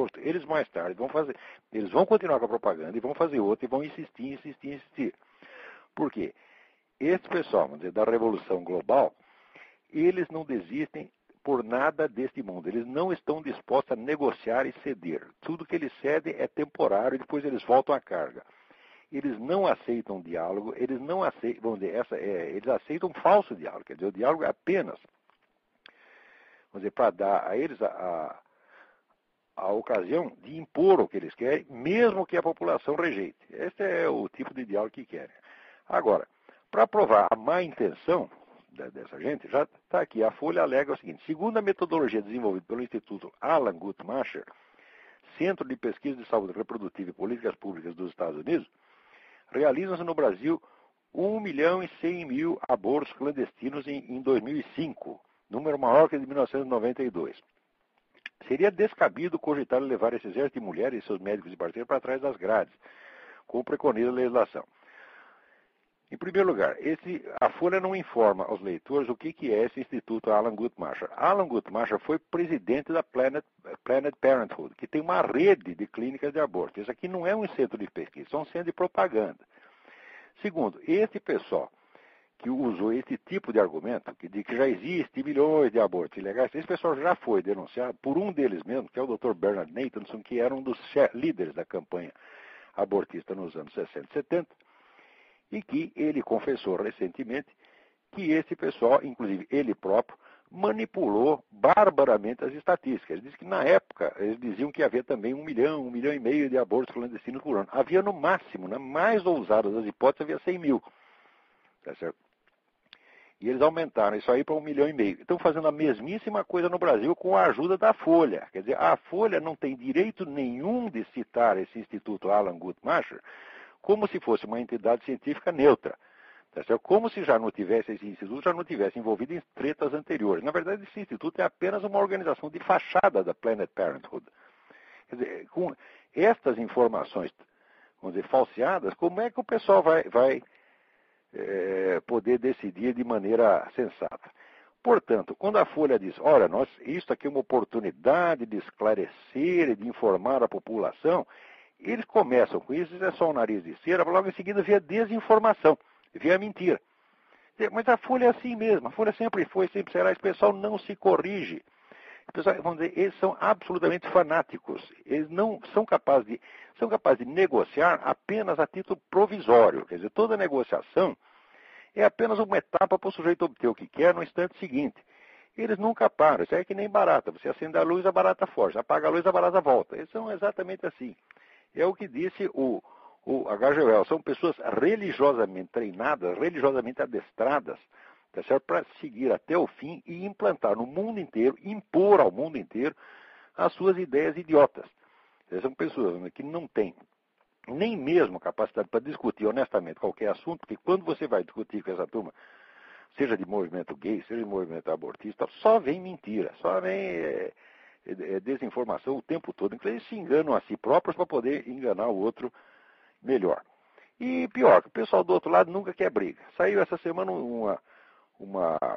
Eles mais tarde vão fazer, eles vão continuar com a propaganda e vão fazer outra e vão insistir. Por quê? Esse pessoal, vamos dizer, da Revolução Global, eles não desistem por nada deste mundo. Eles não estão dispostos a negociar e ceder. Tudo que eles cedem é temporário e depois eles voltam à carga. Eles não aceitam diálogo, eles não aceitam, vamos dizer, eles aceitam um falso diálogo. Quer dizer, o diálogo é apenas, vamos dizer, para dar a eles a ocasião de impor o que eles querem, mesmo que a população rejeite. Esse é o tipo de diálogo que querem. Agora, para provar a má intenção dessa gente, já está aqui. A Folha alega o seguinte: segundo a metodologia desenvolvida pelo Instituto Alan Guttmacher, Centro de Pesquisa de Saúde Reprodutiva e Políticas Públicas dos Estados Unidos, realizam-se no Brasil 1.100.000 abortos clandestinos em 2005, número maior que o de 1992. Seria descabido cogitar levar esse exército de mulheres e seus médicos e parceiros para trás das grades, como preconiza a legislação. Em primeiro lugar, a Folha não informa aos leitores o que é esse Instituto Alan Guttmacher. Alan Guttmacher foi presidente da Planned Parenthood, que tem uma rede de clínicas de aborto. Isso aqui não é um centro de pesquisa, é um centro de propaganda. Segundo, esse pessoal que usou esse tipo de argumento, de que já existe milhões de abortos ilegais, esse pessoal já foi denunciado por um deles mesmo, que é o Dr. Bernard Nathanson, que era um dos líderes da campanha abortista nos anos 60 e 70, e que ele confessou recentemente que esse pessoal, inclusive ele próprio, manipulou barbaramente as estatísticas. Ele disse que na época eles diziam que havia também 1 milhão e meio de abortos clandestinos por ano. Havia no máximo, na mais ousada das hipóteses, havia 100 mil. Tá certo? E eles aumentaram isso aí para 1,5 milhão. Estão fazendo a mesmíssima coisa no Brasil com a ajuda da Folha. Quer dizer, a Folha não tem direito nenhum de citar esse Instituto Alan Guttmacher como se fosse uma entidade científica neutra. Tá certo? Como se já não tivesse esse instituto, já não tivesse envolvido em tretas anteriores. Na verdade, esse instituto é apenas uma organização de fachada da Planned Parenthood. Quer dizer, com estas informações, vamos dizer, falseadas, como é que o pessoal vai poder decidir de maneira sensata? Portanto, quando a Folha diz, olha, isso aqui é uma oportunidade de esclarecer e de informar a população, eles começam com isso, isso é só o nariz de cera, logo em seguida vem a desinformação, vem a mentira. Mas a Folha é assim mesmo, a Folha sempre foi, sempre será, esse pessoal não se corrige. Pessoal, vamos dizer, eles são absolutamente fanáticos, eles não são capazes de negociar apenas a título provisório, quer dizer, toda negociação é apenas uma etapa para o sujeito obter o que quer no instante seguinte. Eles nunca param, isso é que nem barata, você acende a luz, a barata foge, apaga a luz, a barata volta. Eles são exatamente assim. É o que disse o H.G. Wells, são pessoas religiosamente treinadas, religiosamente adestradas, tá certo? Para seguir até o fim e implantar no mundo inteiro, impor ao mundo inteiro as suas ideias idiotas. São pessoas que não têm nem mesmo capacidade para discutir honestamente qualquer assunto, porque quando você vai discutir com essa turma, seja de movimento gay, seja de movimento abortista, só vem mentira, só vem desinformação o tempo todo. Então eles se enganam a si próprios para poder enganar o outro melhor. E pior, que o pessoal do outro lado nunca quer briga. Saiu essa semana um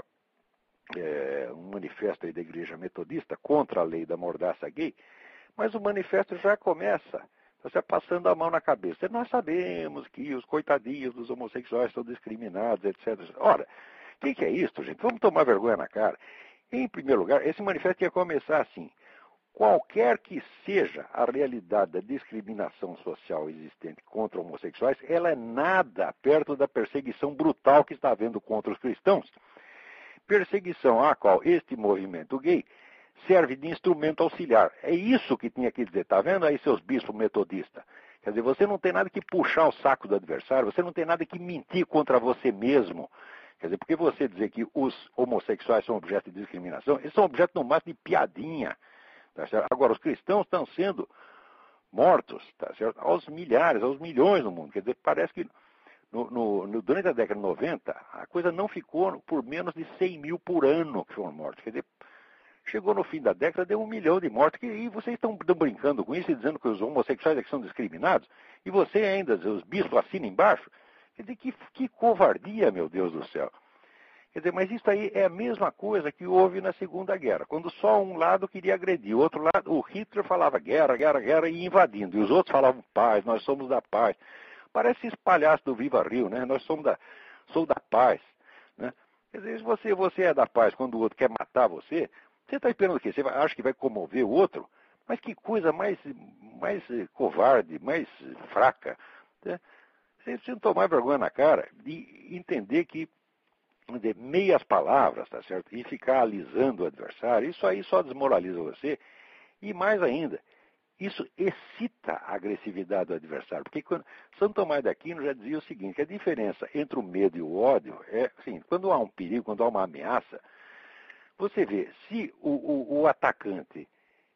manifesto aí da Igreja Metodista contra a lei da mordaça gay, mas o manifesto já começa você passando a mão na cabeça. Nós sabemos que os coitadinhos dos homossexuais são discriminados, etc. Ora, o que é isso, gente? Vamos tomar vergonha na cara. Em primeiro lugar, esse manifesto ia começar assim: qualquer que seja a realidade da discriminação social existente contra homossexuais, ela é nada perto da perseguição brutal que está havendo contra os cristãos. Perseguição à qual este movimento gay serve de instrumento auxiliar. É isso que tinha que dizer. Está vendo aí, seus bispos metodistas? Quer dizer, você não tem nada que puxar o saco do adversário, você não tem nada que mentir contra você mesmo. Quer dizer, porque você dizer que os homossexuais são objeto de discriminação, eles são objeto no máximo de piadinha. Tá certo? Agora, os cristãos estão sendo mortos, tá certo? Aos milhares, aos milhões no mundo. Quer dizer, parece que durante a década de 90, a coisa não ficou por menos de 100 mil por ano que foram mortos. Quer dizer, chegou no fim da década, deu 1 milhão de mortos. E vocês estão brincando com isso e dizendo que os homossexuais é que são discriminados? E você ainda, os bispos assinam embaixo? Quer dizer, que covardia, meu Deus do céu. Quer dizer, mas isso aí é a mesma coisa que houve na Segunda Guerra, quando só um lado queria agredir, o outro lado, o Hitler falava guerra, guerra, guerra e invadindo, e os outros falavam paz, nós somos da paz. Parece esse palhaço do Viva Rio, né? Nós sou da paz, né? Quer dizer, se você é da paz quando o outro quer matar você, você está esperando o quê? Você acha que vai comover o outro? Mas que coisa mais covarde, mais fraca, né? Você precisa tomar vergonha na cara e entender que meias palavras, tá certo? E ficar alisando o adversário, isso aí só desmoraliza você. E mais ainda, isso excita a agressividade do adversário. Porque Santo Tomás de Aquino já dizia o seguinte, que a diferença entre o medo e o ódio é, assim, quando há um perigo, quando há uma ameaça, você vê, se o atacante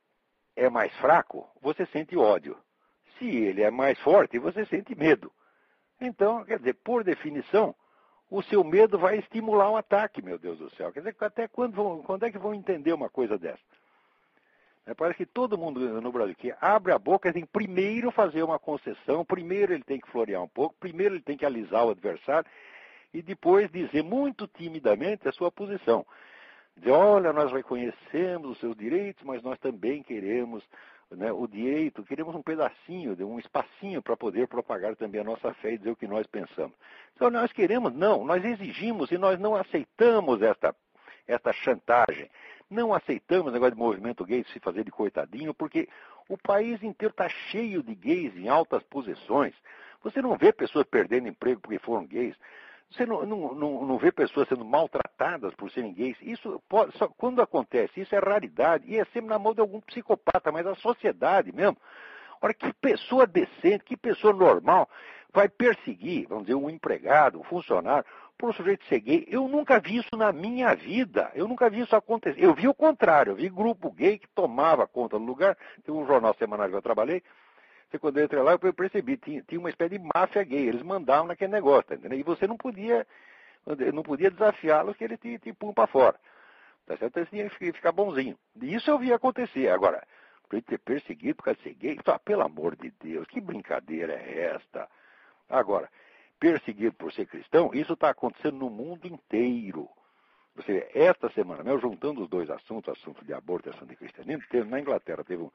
é mais fraco, você sente ódio. Se ele é mais forte, você sente medo. Então, quer dizer, por definição, o seu medo vai estimular um ataque, meu Deus do céu. Quer dizer, até quando é que vão entender uma coisa dessa? Parece que todo mundo no Brasil que abre a boca tem que primeiro fazer uma concessão, primeiro ele tem que florear um pouco, primeiro ele tem que alisar o adversário e depois dizer muito timidamente a sua posição. Dizer, olha, nós reconhecemos os seus direitos, mas nós também queremos, né, o direito, queremos um pedacinho, um espacinho para poder propagar também a nossa fé e dizer o que nós pensamos. Então nós queremos, não, nós exigimos e nós não aceitamos esta chantagem. Não aceitamos o negócio de movimento gay se fazer de coitadinho, porque o país inteiro está cheio de gays em altas posições. Você não vê pessoas perdendo emprego porque foram gays. Você não vê pessoas sendo maltratadas por serem gays. Isso quando acontece, isso é raridade. E é sempre na mão de algum psicopata, mas a sociedade mesmo. Ora, que pessoa decente, que pessoa normal vai perseguir, vamos dizer, um empregado, um funcionário, por um sujeito ser gay? Eu nunca vi isso na minha vida. Eu nunca vi isso acontecer. Eu vi o contrário. Eu vi grupo gay que tomava conta do lugar. Tem um jornal semanal que eu trabalhei. Quando eu entrei lá, eu percebi, tinha uma espécie de máfia gay. Eles mandavam naquele negócio, tá entendendo? E você não podia desafiá-los que eles te punham para fora. Tá certo? Então, você tinha que ficar bonzinho. E isso eu vi acontecer. Agora, para ele ter perseguido por causa de ser gay, pelo amor de Deus, que brincadeira é esta? Agora, perseguido por ser cristão, isso está acontecendo no mundo inteiro. Você vê, esta semana, mesmo juntando os dois assuntos, assunto de aborto e assunto de cristianismo, na Inglaterra teve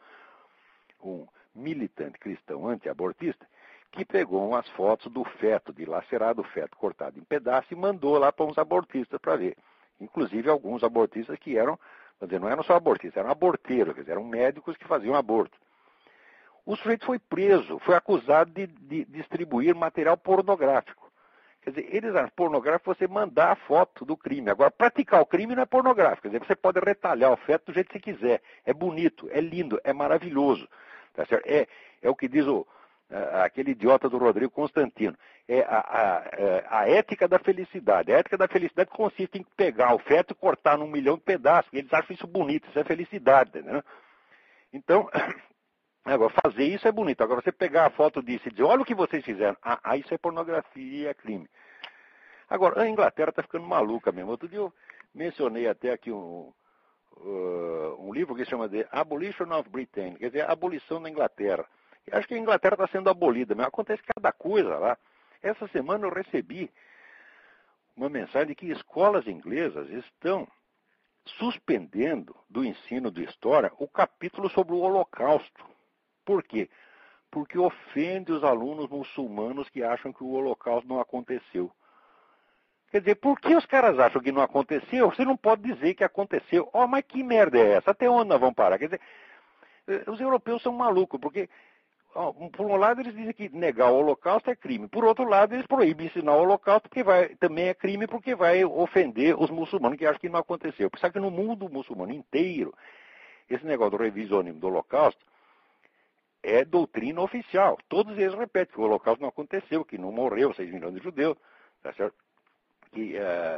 um militante cristão anti-abortista que pegou umas fotos do feto, dilacerado o feto, cortado em pedaços e mandou lá para uns abortistas para ver. Inclusive alguns abortistas que eram, quer dizer, não eram só abortistas, eram aborteiros, quer dizer, eram médicos que faziam aborto. O sujeito foi preso, foi acusado de distribuir material pornográfico. Quer dizer, eles acham pornográfico você mandar a foto do crime. Agora, praticar o crime não é pornográfico. Quer dizer, você pode retalhar o feto do jeito que você quiser. É bonito, é lindo, é maravilhoso. Tá certo? É o que diz aquele idiota do Rodrigo Constantino. É a ética da felicidade. A ética da felicidade consiste em pegar o feto e cortar num milhão de pedaços. Eles acham isso bonito, isso é felicidade. Né? Então, agora, fazer isso é bonito. Agora, você pegar a foto disso e dizer, olha o que vocês fizeram. Isso é pornografia, é crime. Agora, a Inglaterra está ficando maluca mesmo. Outro dia eu mencionei até aqui um livro que se chama The Abolition of Britain, quer dizer, a abolição da Inglaterra. Eu acho que a Inglaterra está sendo abolida, mas acontece cada coisa lá. Essa semana eu recebi uma mensagem de que escolas inglesas estão suspendendo do ensino de história o capítulo sobre o Holocausto. Por quê? Porque ofende os alunos muçulmanos que acham que o Holocausto não aconteceu. Quer dizer, por que os caras acham que não aconteceu? Você não pode dizer que aconteceu. Mas que merda é essa? Até onde nós vamos parar? Quer dizer, os europeus são malucos, porque, por um lado, eles dizem que negar o Holocausto é crime. Por outro lado, eles proíbem ensinar o Holocausto, porque também é crime, porque vai ofender os muçulmanos que acham que não aconteceu. Sabe que no mundo muçulmano inteiro, esse negócio do revisionismo do Holocausto é doutrina oficial. Todos eles repetem que o Holocausto não aconteceu, que não morreu 6 milhões de judeus, tá certo? Que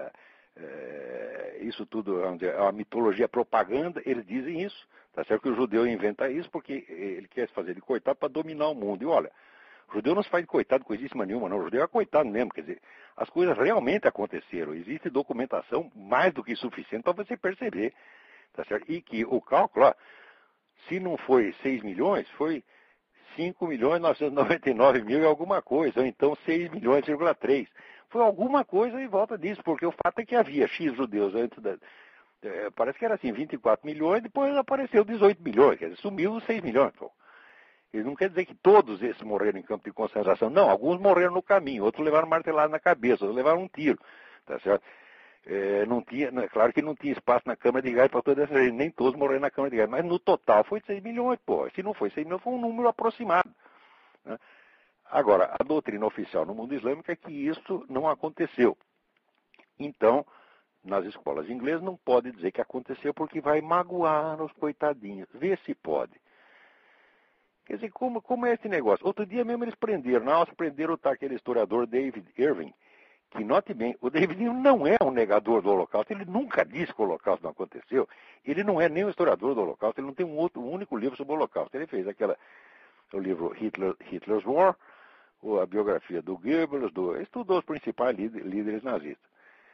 isso tudo é uma mitologia propaganda, eles dizem isso, tá certo que o judeu inventa isso porque ele quer se fazer de coitado para dominar o mundo. E olha, o judeu não se faz de coitado coisíssima nenhuma, não, o judeu é coitado mesmo, quer dizer, as coisas realmente aconteceram, existe documentação mais do que suficiente para você perceber, tá certo? E que o cálculo, se não foi 6 milhões, foi 5.999.000 e alguma coisa, ou então 6 milhões,3. foi alguma coisa em volta disso, porque o fato é que havia X judeus antes parece que era assim, 24 milhões, depois apareceu 18 milhões, quer dizer, sumiu 6 milhões. Pô. Isso não quer dizer que todos esses morreram em campo de concentração. Não, alguns morreram no caminho, outros levaram martelada na cabeça, outros levaram um tiro. Tá certo? Não tinha, claro que não tinha espaço na câmara de gás para toda essa gente, nem todos morreram na câmara de gás, mas no total foi 6 milhões, pô. Se não foi 6 milhões, foi um número aproximado. Né? Agora, a doutrina oficial no mundo islâmico é que isso não aconteceu. Então, nas escolas inglesas não pode dizer que aconteceu porque vai magoar os coitadinhos. Vê se pode. Quer dizer, como é esse negócio? Outro dia mesmo eles prenderam, na Áustria prenderam aquele historiador David Irving, que note bem, o David Irving não é um negador do Holocausto, ele nunca disse que o Holocausto não aconteceu, ele não é nem um historiador do Holocausto, ele não tem um único livro sobre o Holocausto, ele fez o livro Hitler's War, a biografia do Goebbels, estudou os principais líderes nazistas.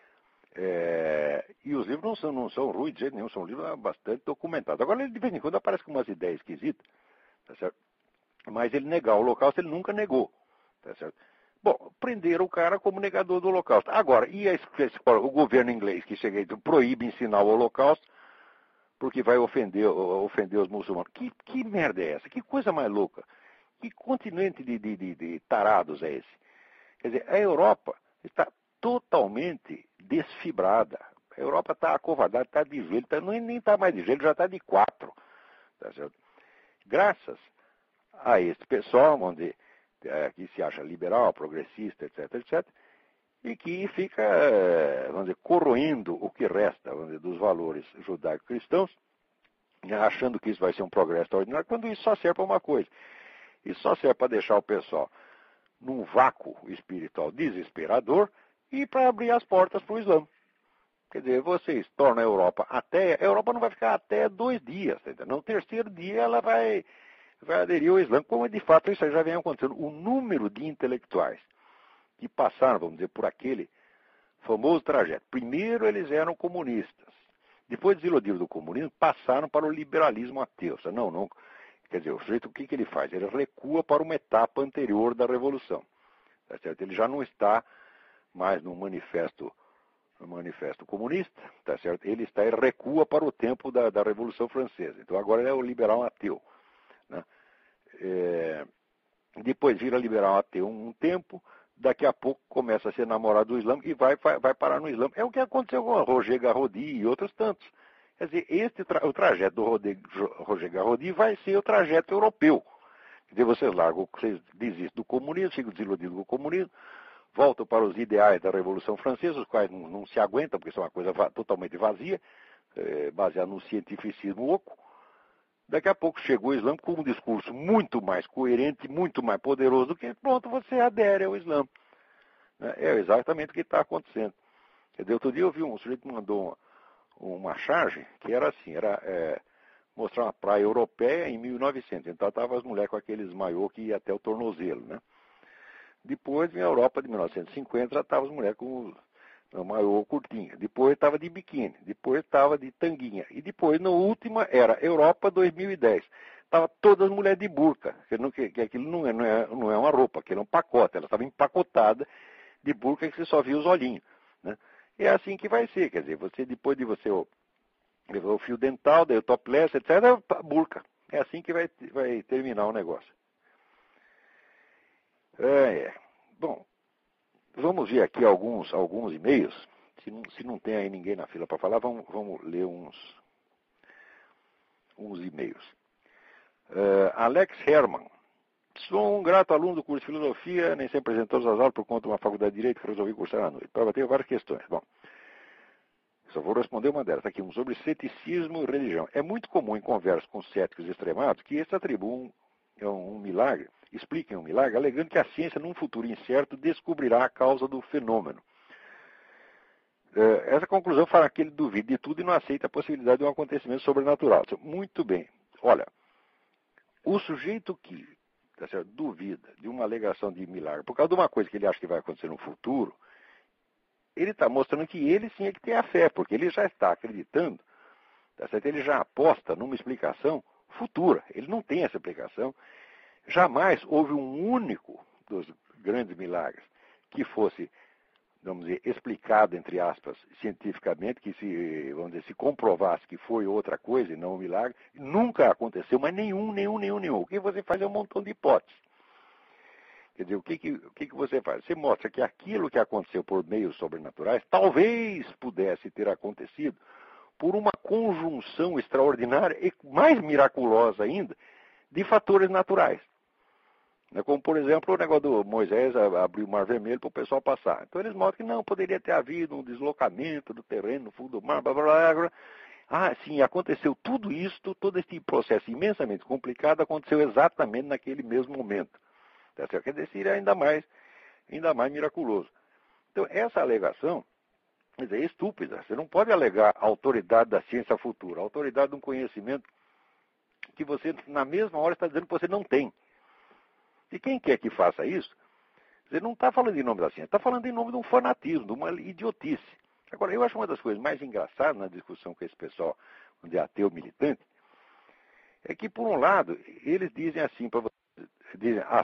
E os livros não são ruins de jeito nenhum, são livros bastante documentados. Agora ele de vez em quando aparece com umas ideias esquisitas, tá certo? Mas ele negar o Holocausto, ele nunca negou. Tá certo? Bom, prenderam o cara como negador do Holocausto. Agora, e o governo inglês que chega e proíbe ensinar o Holocausto porque vai ofender os muçulmanos? Que merda é essa? Que coisa mais louca? Que continente de tarados é esse? Quer dizer, a Europa está totalmente desfibrada. A Europa está acovardada, está de joelho, nem está mais de joelho, já está de 4. Tá certo? Graças a esse pessoal, que se acha liberal, progressista, etc., etc., e que fica, vamos dizer, corroendo o que resta, vamos dizer, dos valores judaico-cristãos, achando que isso vai ser um progresso extraordinário, quando isso só serve para uma coisa. Isso só serve para deixar o pessoal num vácuo espiritual desesperador e para abrir as portas para o Islã. Quer dizer, vocês tornam a Europa não vai ficar até 2 dias, entendeu? No terceiro dia ela vai aderir ao Islã, como de fato isso já vem acontecendo. O número de intelectuais que passaram, vamos dizer, por aquele famoso trajeto. Primeiro eles eram comunistas. Depois desiludidos do comunismo, passaram para o liberalismo ateu. Não. Quer dizer, o sujeito, o que ele faz? Ele recua para uma etapa anterior da Revolução. Tá certo? Ele já não está mais no manifesto comunista, tá certo? Ele recua para o tempo da Revolução Francesa. Então agora ele é o liberal ateu. Né? Depois vira liberal ateu um tempo, daqui a pouco começa a ser namorado do Islã e vai parar no Islã. É o que aconteceu com Roger Garaudy e outros tantos. Quer dizer, o trajeto do Roger Garaudy vai ser o trajeto europeu. Quer dizer, vocês desistem do comunismo, ficam desiludidos com o comunismo, voltam para os ideais da Revolução Francesa, os quais não se aguentam, porque são uma coisa totalmente vazia, baseada no cientificismo oco. Daqui a pouco chegou o Islã com um discurso muito mais coerente, muito mais poderoso do que, pronto, você adere ao Islã. É exatamente o que está acontecendo. Quer dizer, outro dia eu vi um sujeito que mandou uma charge que era assim, mostrar uma praia europeia em 1900. Então estavam as mulheres com aqueles maiô que ia até o tornozelo, né? Depois, na Europa de 1950, já estavam as mulheres com o maiô curtinho. Depois estava de biquíni. Depois estava de tanguinha. E depois, na última, era Europa 2010. Estava todas as mulheres de burca. Que aquilo não é uma roupa, aquilo é um pacote. Ela estava empacotada de burca que você só via os olhinhos. Né? É assim que vai ser. Quer dizer, depois de você levar o fio dental, daí o topless, etc., burca. É assim que vai terminar o negócio. Bom, vamos ver aqui alguns e-mails. Se não tem aí ninguém na fila para falar, vamos ler uns e-mails. Alex Herman. Sou um grato aluno do curso de filosofia, nem sempre apresentou as aulas por conta de uma faculdade de direito que resolvi cursar à noite. Ter várias questões. Bom, só vou responder uma delas. Está aqui, sobre ceticismo e religião. É muito comum em conversas com céticos extremados que esses atribuem um milagre, expliquem um milagre, alegando que a ciência, num futuro incerto, descobrirá a causa do fenômeno. Essa conclusão fará que ele duvida de tudo e não aceita a possibilidade de um acontecimento sobrenatural. Muito bem. Olha, o sujeito que duvida de uma alegação de milagre por causa de uma coisa que ele acha que vai acontecer no futuro, ele está mostrando que ele sim é que tem a fé, porque ele já está acreditando, tá certo? Ele já aposta numa explicação futura. Ele não tem essa explicação. Jamais houve um único dos grandes milagres que fosse vamos dizer, explicado, entre aspas, cientificamente, que se, vamos dizer, se comprovasse que foi outra coisa e não um milagre, nunca aconteceu, mas nenhum. O que você faz é um montão de hipóteses. Quer dizer, o que você faz? Você mostra que aquilo que aconteceu por meios sobrenaturais talvez pudesse ter acontecido por uma conjunção extraordinária e mais miraculosa ainda de fatores naturais. Como, por exemplo, o negócio do Moisés abrir o Mar Vermelho para o pessoal passar. Então eles mostram que não, poderia ter havido um deslocamento do terreno no fundo do mar, blá, blá, blá. Ah, sim, aconteceu tudo isso, todo esse processo imensamente complicado aconteceu exatamente naquele mesmo momento. Tá certo? Quer dizer, seria ainda mais miraculoso. Então, essa alegação, quer dizer, é estúpida. Você não pode alegar a autoridade da ciência futura, a autoridade de um conhecimento que você, na mesma hora, está dizendo que você não tem. E quem quer que faça isso, você não está falando em nome da ciência, está falando em nome de um fanatismo, de uma idiotice. Agora, eu acho uma das coisas mais engraçadas na discussão com esse pessoal, onde é ateu militante, é que, por um lado, eles dizem assim para você, dizem, a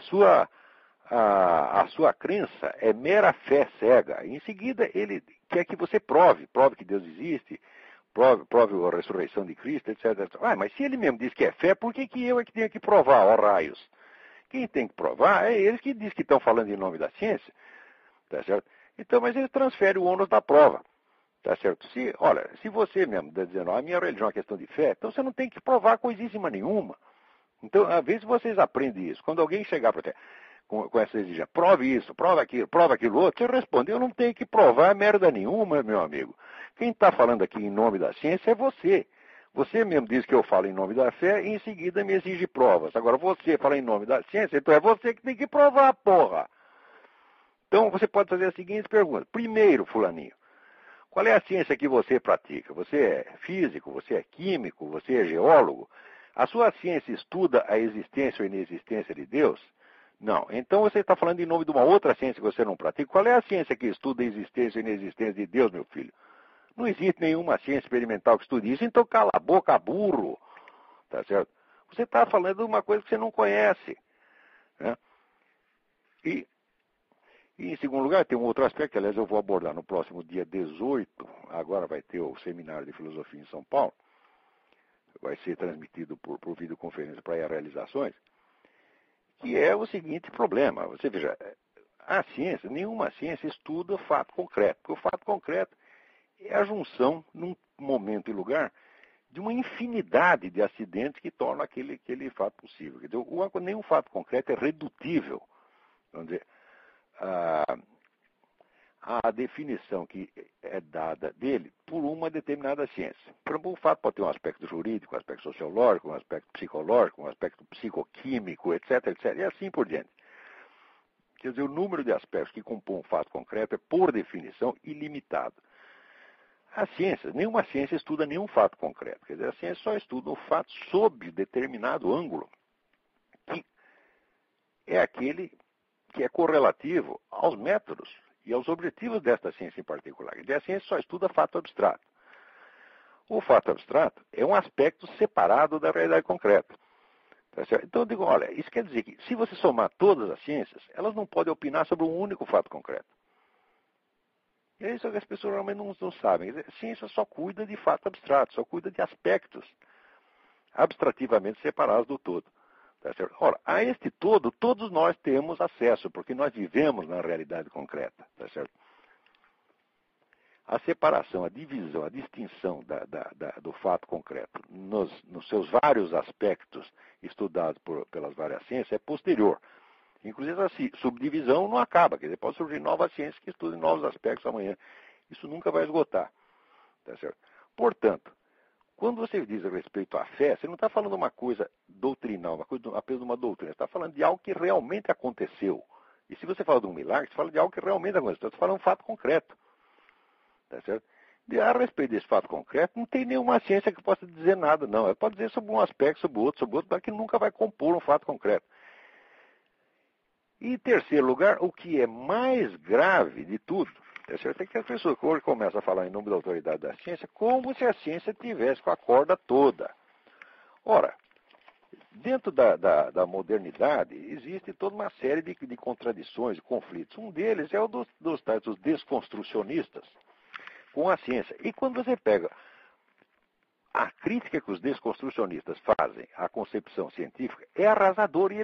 sua crença é mera fé cega. Em seguida, ele quer que você prove que Deus existe, prove a ressurreição de Cristo, etc. Mas se ele mesmo diz que é fé, por que eu é que tenho que provar, ó raios? Quem tem que provar é eles que dizem que estão falando em nome da ciência, tá certo? Então, mas eles transferem o ônus da prova, tá certo? Se você mesmo está dizendo, a minha religião é uma questão de fé, então você não tem que provar coisíssima nenhuma. Então, às vezes vocês aprendem isso. Quando alguém chegar para você com essa exigência, prove isso, prova aquilo outro, você responde, eu não tenho que provar merda nenhuma, meu amigo. Quem está falando aqui em nome da ciência é você. Você mesmo diz que eu falo em nome da fé e em seguida me exige provas. Agora, você fala em nome da ciência, então é você que tem que provar, porra. Então, você pode fazer as seguintes perguntas. Primeiro, fulaninho, qual é a ciência que você pratica? Você é físico, você é químico, você é geólogo? A sua ciência estuda a existência ou inexistência de Deus? Não. Então você está falando em nome de uma outra ciência que você não pratica. Qual é a ciência que estuda a existência ou inexistência de Deus, meu filho? Não existe nenhuma ciência experimental que estude isso, então cala a boca, burro. Tá certo? Você está falando de uma coisa que você não conhece. Né? E em segundo lugar, tem um outro aspecto, que aliás eu vou abordar no próximo dia 18, agora vai ter o seminário de filosofia em São Paulo, vai ser transmitido por videoconferência para ir a realizações, que é o seguinte problema. Você veja, a ciência, nenhuma ciência estuda o fato concreto, porque o fato concreto é a junção, num momento e lugar, de uma infinidade de acidentes que tornam aquele fato possível. Quer dizer, nenhum fato concreto é redutível, vamos dizer, a definição que é dada dele por uma determinada ciência. Por exemplo, o fato pode ter um aspecto jurídico, um aspecto sociológico, um aspecto psicológico, um aspecto psicoquímico, etc., e assim por diante. Quer dizer, o número de aspectos que compõem um fato concreto é, por definição, ilimitado. A ciência, nenhuma ciência estuda nenhum fato concreto. Quer dizer, a ciência só estuda um fato sob determinado ângulo, que é aquele que é correlativo aos métodos e aos objetivos desta ciência em particular. Quer dizer, a ciência só estuda fato abstrato. O fato abstrato é um aspecto separado da realidade concreta. Tá certo? Então eu digo, olha, isso quer dizer que se você somar todas as ciências, elas não podem opinar sobre um único fato concreto. E é isso que as pessoas realmente não sabem. A ciência só cuida de fato abstrato, só cuida de aspectos abstrativamente separados do todo. Tá certo? Ora, a este todo, todos nós temos acesso, porque nós vivemos na realidade concreta. Tá certo? A separação, a divisão, a distinção do fato concreto nos seus vários aspectos estudados pelas várias ciências é posterior. Inclusive, a subdivisão não acaba, quer dizer, pode surgir novas ciências que estudem novos aspectos amanhã. Isso nunca vai esgotar. Tá certo? Portanto, quando você diz a respeito à fé, você não está falando uma coisa doutrinal, uma coisa apenas de uma doutrina. Você está falando de algo que realmente aconteceu. E se você fala de um milagre, você fala de algo que realmente aconteceu. Você está falando de um fato concreto. Tá certo? A respeito desse fato concreto, não tem nenhuma ciência que possa dizer nada, não. Ela pode dizer sobre um aspecto, sobre outro, mas que nunca vai compor um fato concreto. E em terceiro lugar, o que é mais grave de tudo, tá certo? É que as pessoas hoje começam a falar em nome da autoridade da ciência como se a ciência tivesse com a corda toda. Ora, Dentro da modernidade, existe toda uma série de contradições, de conflitos. Um deles é o dos tais dos desconstrucionistas com a ciência. E quando você pega a crítica que os desconstrucionistas fazem à concepção científica, é arrasadora e